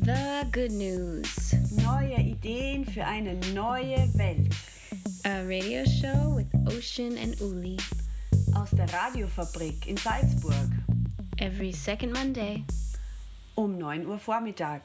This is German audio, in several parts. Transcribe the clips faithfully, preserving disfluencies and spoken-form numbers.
The Good News. Neue Ideen für eine neue Welt. A radio show with Ocean and Uli. Aus der Radiofabrik in Salzburg. Every second Monday. Um neun Uhr Vormittag.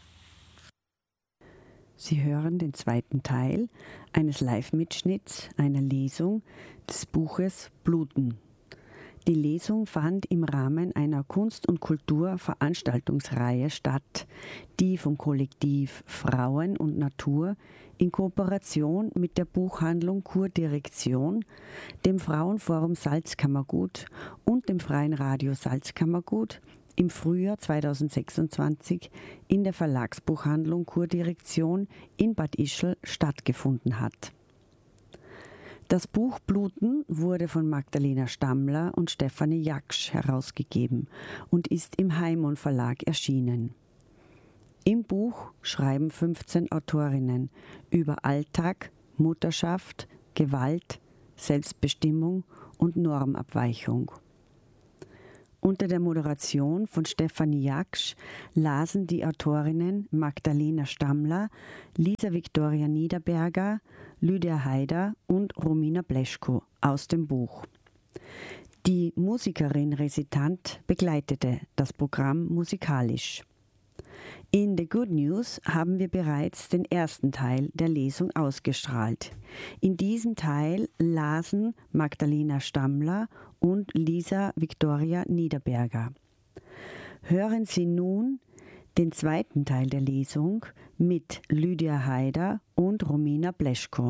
Sie hören den zweiten Teil eines Live-Mitschnitts einer Lesung des Buches Bluten. Die Lesung fand im Rahmen einer Kunst- und Kulturveranstaltungsreihe statt, die vom Kollektiv Frauen und Natur in Kooperation mit der Buchhandlung Kurdirektion, dem Frauenforum Salzkammergut und dem Freien Radio Salzkammergut im Frühjahr zweitausendsechsundzwanzig in der Verlagsbuchhandlung Kurdirektion in Bad Ischl stattgefunden hat. Das Buch Bluten wurde von Magdalena Stammler und Stefanie Jaksch herausgegeben und ist im Heimon Verlag erschienen. Im Buch schreiben fünfzehn Autorinnen über Alltag, Mutterschaft, Gewalt, Selbstbestimmung und Normabweichung. Unter der Moderation von Stefanie Jaksch lasen die Autorinnen Magdalena Stammler, Lisa Viktoria Niederberger, Lydia Haider und Romina Pleschko aus dem Buch. Die Musikerin Resitant begleitete das Programm musikalisch. In The Good News haben wir bereits den ersten Teil der Lesung ausgestrahlt. In diesem Teil lasen Magdalena Stammler und Lisa Viktoria Niederberger. Hören Sie nun den zweiten Teil der Lesung mit Lydia Haider und Romina Pleschko.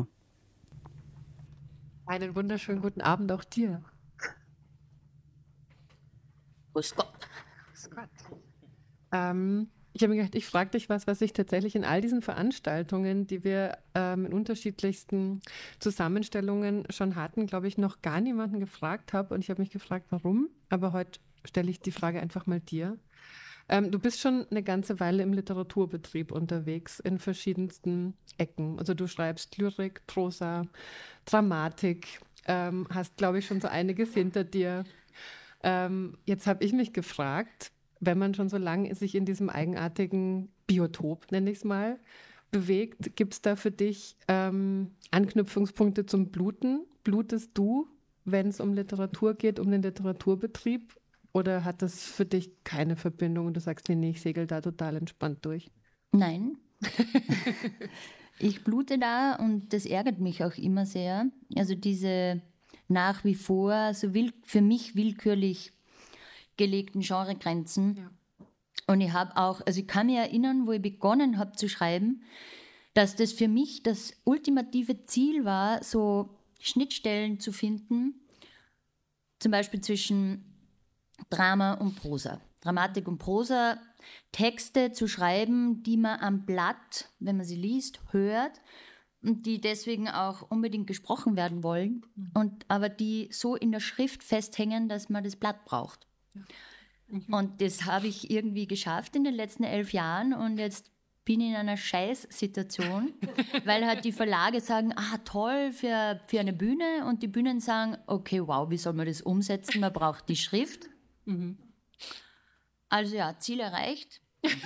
Einen wunderschönen guten Abend auch dir. Grüß Gott. Grüß Gott. Ähm, ich habe mir gedacht, ich frage dich was, was ich tatsächlich in all diesen Veranstaltungen, die wir ähm, in unterschiedlichsten Zusammenstellungen schon hatten, glaube ich, noch gar niemanden gefragt habe. Und ich habe mich gefragt, warum. Aber heute stelle ich die Frage einfach mal dir. Ähm, du bist schon eine ganze Weile im Literaturbetrieb unterwegs, in verschiedensten Ecken. Also du schreibst Lyrik, Prosa, Dramatik, ähm, hast, glaube ich, schon so einiges hinter dir. Ähm, jetzt habe ich mich gefragt, wenn man schon so lange sich in diesem eigenartigen Biotop, nenne ich es mal, bewegt, gibt es da für dich ähm, Anknüpfungspunkte zum Bluten? Blutest du, wenn es um Literatur geht, um den Literaturbetrieb? Oder hat das für dich keine Verbindung und du sagst, nee, nee, ich segel da total entspannt durch? Nein. Ich blute da und das ärgert mich auch immer sehr. Also diese nach wie vor so will, für mich willkürlich gelegten Genregrenzen. Ja. Und ich habe auch, also ich kann mich erinnern, wo ich begonnen habe zu schreiben, dass das für mich das ultimative Ziel war, so Schnittstellen zu finden, zum Beispiel zwischen Drama und Prosa. Dramatik und Prosa, Texte zu schreiben, die man am Blatt, wenn man sie liest, hört und die deswegen auch unbedingt gesprochen werden wollen, mhm. und aber die so in der Schrift festhängen, dass man das Blatt braucht. Ja. Mhm. Und das habe ich irgendwie geschafft in den letzten elf Jahren und jetzt bin ich in einer Scheißsituation, weil halt die Verlage sagen, ah toll für, für eine Bühne und die Bühnen sagen, okay, wow, wie soll man das umsetzen? Man braucht die Schrift. Mhm. Also ja, Ziel erreicht.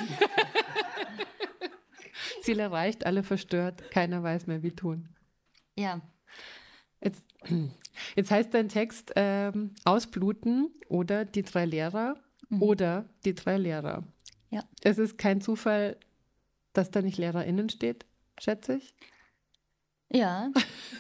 Ziel erreicht, alle verstört, keiner weiß mehr, wie tun. Ja. Jetzt, jetzt heißt dein Text ähm, Ausbluten oder die drei Lehrer mhm. oder die drei Lehrer. Ja. Es ist kein Zufall, dass da nicht LehrerInnen steht, schätze ich. Ja.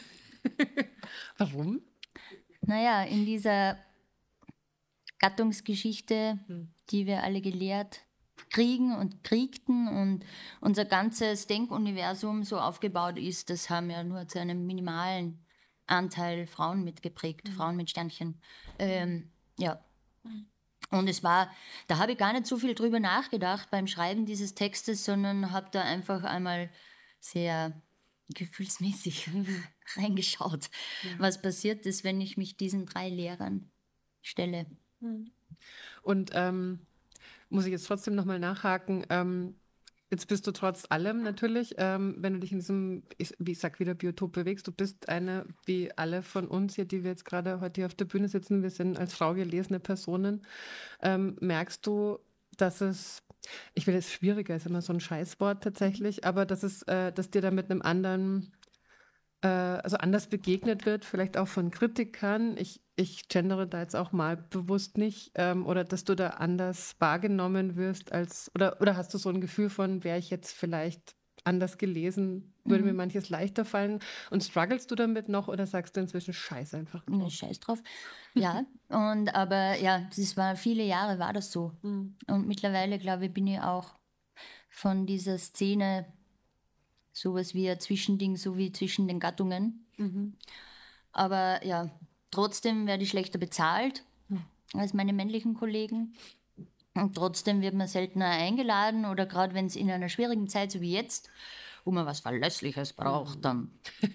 Warum? Naja, in dieser Gattungsgeschichte, die wir alle gelehrt kriegen und kriegten und unser ganzes Denkuniversum so aufgebaut ist, das haben ja nur zu einem minimalen Anteil Frauen mitgeprägt, mhm. Frauen mit Sternchen. Ähm, ja. Und es war, da habe ich gar nicht so viel drüber nachgedacht beim Schreiben dieses Textes, sondern habe da einfach einmal sehr gefühlsmäßig reingeschaut, ja. was passiert ist, wenn ich mich diesen drei Lehrern stelle. Und ähm, muss ich jetzt trotzdem nochmal nachhaken, ähm, jetzt bist du trotz allem natürlich, ähm, wenn du dich in diesem, ich, wie ich sag wieder, Biotop bewegst, du bist eine, wie alle von uns hier, die wir jetzt gerade heute hier auf der Bühne sitzen, wir sind als Frau gelesene Personen, ähm, merkst du, dass es Ich will es schwieriger, ist immer so ein Scheißwort tatsächlich, aber dass es, äh, dass dir da mit einem anderen, äh, also anders begegnet wird, vielleicht auch von Kritikern. Ich, ich gendere da jetzt auch mal bewusst nicht, ähm, oder dass du da anders wahrgenommen wirst als, oder, oder hast du so ein Gefühl von, wäre ich jetzt vielleicht anders gelesen, würde Mhm. mir manches leichter fallen? Und strugglest du damit noch oder sagst du inzwischen Scheiß einfach Ne, drauf? Scheiß drauf. Ja, und aber ja, das war viele Jahre war das so. Mhm. Und mittlerweile, glaube ich, bin ich auch von dieser Szene sowas wie ein Zwischending, so wie zwischen den Gattungen. Mhm. Aber ja, trotzdem werde ich schlechter bezahlt als meine männlichen Kollegen. Und trotzdem wird man seltener eingeladen oder gerade wenn es in einer schwierigen Zeit, so wie jetzt, wo man was Verlässliches braucht, dann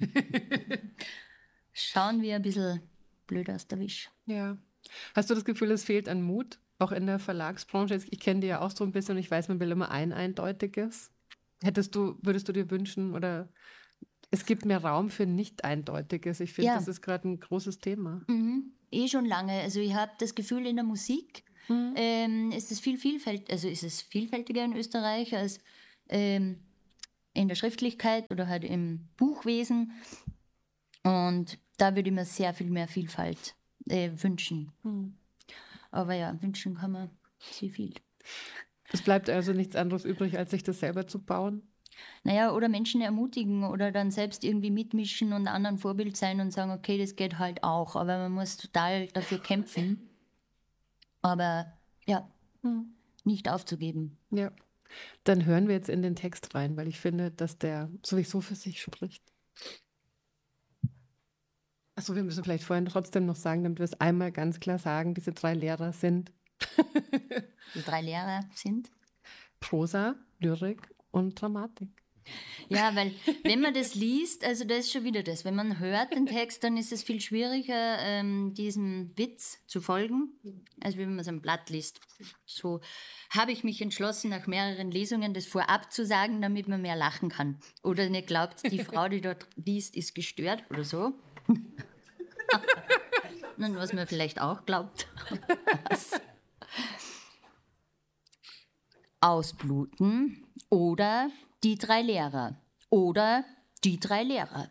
schauen wir ein bisschen blöd aus der Wisch. Ja. Hast du das Gefühl, es fehlt an Mut, auch in der Verlagsbranche? Ich kenne die ja auch so ein bisschen und ich weiß, man will immer ein eindeutiges. Hättest du, würdest du dir wünschen oder es gibt mehr Raum für nicht-eindeutiges? Ich finde, Ja. das ist gerade ein großes Thema. Mhm. Eh schon lange. Also ich habe das Gefühl, in der Musik Mhm. ähm, ist es viel vielfältig, also ist es vielfältiger in Österreich als ähm, in der Schriftlichkeit oder halt im Buchwesen. Und da würde ich mir sehr viel mehr Vielfalt äh, wünschen. Mhm. Aber ja, wünschen kann man sehr viel. Es bleibt also nichts anderes übrig, als sich das selber zu bauen. Naja, oder Menschen ermutigen oder dann selbst irgendwie mitmischen und anderen Vorbild sein und sagen, okay, das geht halt auch, aber man muss total dafür kämpfen. Aber ja, Mhm. nicht aufzugeben. Ja. Dann hören wir jetzt in den Text rein, weil ich finde, dass der sowieso für sich spricht. Achso, wir müssen vielleicht vorhin trotzdem noch sagen, damit wir es einmal ganz klar sagen, diese drei Lehrer sind Die drei Lehrer sind. Prosa, Lyrik und Dramatik. Ja, weil wenn man das liest, also das ist schon wieder das, wenn man hört den Text, dann ist es viel schwieriger, ähm, diesem Witz zu folgen, als wenn man es am Blatt liest. So habe ich mich entschlossen, nach mehreren Lesungen das vorab zu sagen, damit man mehr lachen kann. Oder nicht glaubt, die Frau, die dort liest, ist gestört oder so. Und was man vielleicht auch glaubt. Ausbluten oder die drei Lehrer oder die drei Lehrer.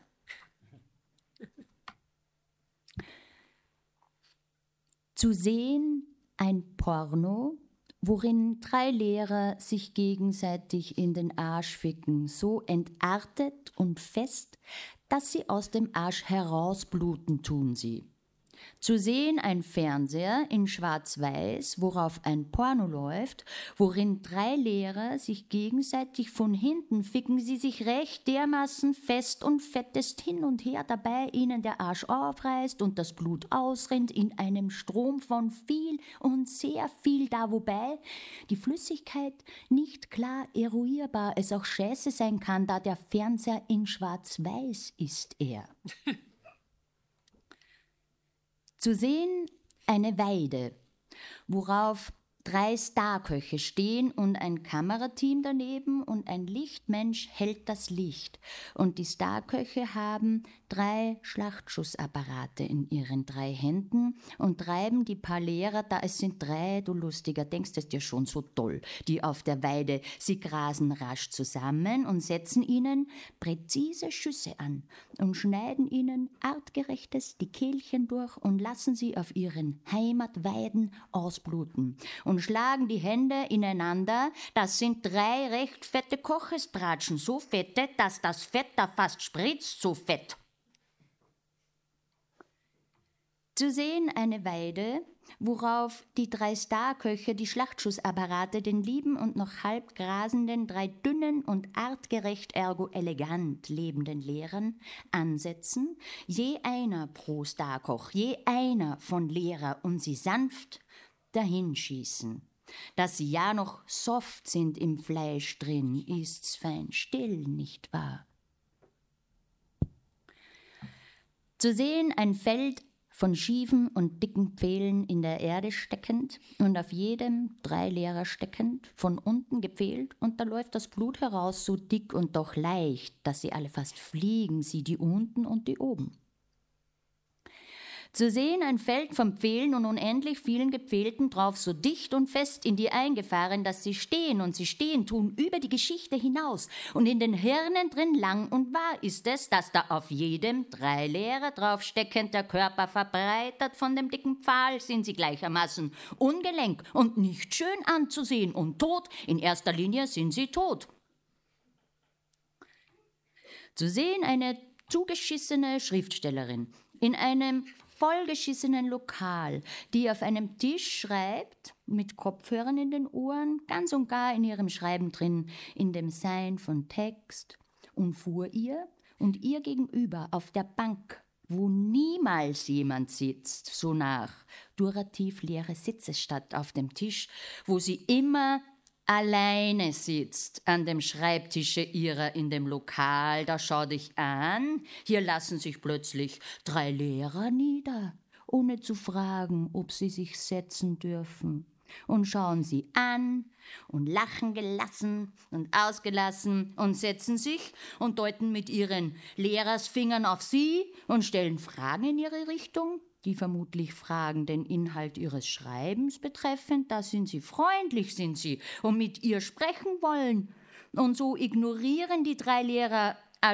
Zu sehen ein Porno, worin drei Lehrer sich gegenseitig in den Arsch ficken, so entartet und fest, dass sie aus dem Arsch herausbluten tun sie. Zu sehen ein Fernseher in Schwarz-Weiß, worauf ein Porno läuft, worin drei Lehrer sich gegenseitig von hinten ficken, sie sich recht dermaßen fest und fettest hin und her, dabei ihnen der Arsch aufreißt und das Blut ausrinnt in einem Strom von viel und sehr viel da, wobei die Flüssigkeit nicht klar eruierbar es auch scheiße sein kann, da der Fernseher in Schwarz-Weiß ist er. Zu sehen eine Weide, worauf drei Starköche stehen und ein Kamerateam daneben und ein Lichtmensch hält das Licht. Und die Starköche haben drei Schlachtschussapparate in ihren drei Händen und treiben die paar Lehrer, da es sind drei, du Lustiger, denkst es dir schon so toll, die auf der Weide, sie grasen rasch zusammen und setzen ihnen präzise Schüsse an und schneiden ihnen artgerechtes die Kehlchen durch und lassen sie auf ihren Heimatweiden ausbluten und schlagen die Hände ineinander. Das sind drei recht fette Kochesbratschen, so fette, dass das Fett da fast spritzt, so fett. Zu sehen eine Weide, worauf die drei Starköche die Schlachtschussapparate den lieben und noch halb grasenden, drei dünnen und artgerecht ergo elegant lebenden Lehrern ansetzen, je einer pro Starkoch, je einer von Lehrer und sie sanft dahinschießen. Dass sie ja noch soft sind im Fleisch drin, ist's fein still, nicht wahr? Zu sehen ein Feld von schiefen und dicken Pfählen in der Erde steckend und auf jedem drei Lehrer steckend, von unten gepfählt, und da läuft das Blut heraus, so dick und doch leicht, dass sie alle fast fliegen, sie die unten und die oben. Zu sehen ein Feld von Pfählen und unendlich vielen Gepfählten drauf, so dicht und fest in die eingefahren, dass sie stehen und sie stehen tun über die Geschichte hinaus. Und in den Hirnen drin lang und wahr ist es, dass da auf jedem drei Lehrer draufsteckend, der Körper verbreitert von dem dicken Pfahl, sind sie gleichermaßen ungelenk und nicht schön anzusehen und tot, in erster Linie sind sie tot. Zu sehen eine zugeschissene Schriftstellerin in einem vollgeschissenen Lokal, die auf einem Tisch schreibt, mit Kopfhörern in den Ohren, ganz und gar in ihrem Schreiben drin, in dem Sein von Text, und vor ihr und ihr gegenüber auf der Bank, wo niemals jemand sitzt, so nach durativ leere Sitze statt auf dem Tisch, wo sie immer alleine sitzt an dem Schreibtische ihrer in dem Lokal, da schau dich an, hier lassen sich plötzlich drei Lehrer nieder, ohne zu fragen, ob sie sich setzen dürfen, und schauen sie an und lachen gelassen und ausgelassen und setzen sich und deuten mit ihren Lehrersfingern auf sie und stellen Fragen in ihre Richtung, die vermutlich Fragen den Inhalt ihres Schreibens betreffend. Da sind sie freundlich, sind sie, und mit ihr sprechen wollen. Und so ignorieren die drei Lehrer